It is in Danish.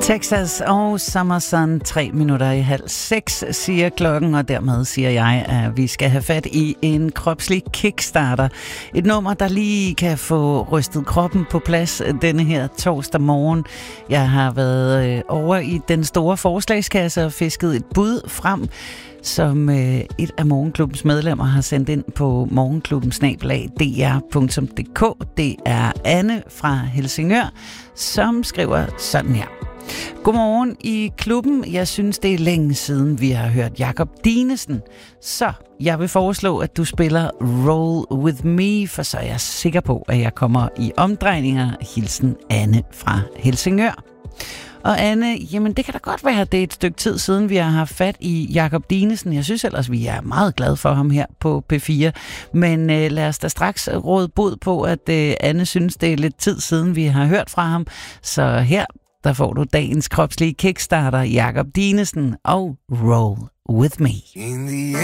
Texas og Summerson, 5:03, siger klokken, og dermed siger jeg, at vi skal have fat i en kropslig kickstarter. Et nummer, der lige kan få rystet kroppen på plads denne her torsdag morgen. Jeg har været over i den store forslagskasse og fisket et bud frem, som et af Morgenklubbens medlemmer har sendt ind på morgenklubben@dr.dk. Det er Anne fra Helsingør, som skriver sådan her. Godmorgen i klubben. Jeg synes, det er længe siden, vi har hørt Jakob Dinesen. Så jeg vil foreslå, at du spiller Roll With Me, for så er jeg sikker på, at jeg kommer i omdrejninger. Hilsen Anne fra Helsingør. Og Anne, jamen det kan da godt være, at det er et stykke tid siden, vi har haft fat i Jakob Dinesen. Jeg synes ellers, vi er meget glade for ham her på P4. Men lad os da straks råde bod på, at Anne synes, det er lidt tid siden, vi har hørt fra ham. Så her, der får du dagens kropslige kickstarter, Jakob Dinesen og Roll With Me. In the